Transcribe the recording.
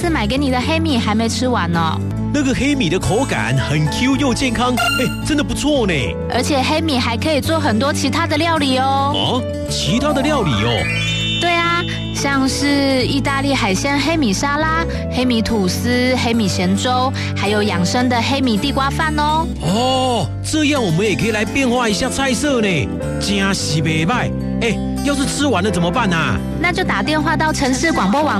次买给你的黑米还没吃完呢。 那个黑米的口感很 Q 又健康，真的不错呢。 而且黑米还可以做很多其他的料理哦。 哦，其他的料理哦？ 对啊，像是意大利海鲜黑米沙拉、黑米吐司、黑米咸粥，还有养生的黑米地瓜饭哦。 哦，这样我们也可以来变化一下菜色呢，真是袂歹。要是吃完了怎么办啊？ 那就打电话到城市广播网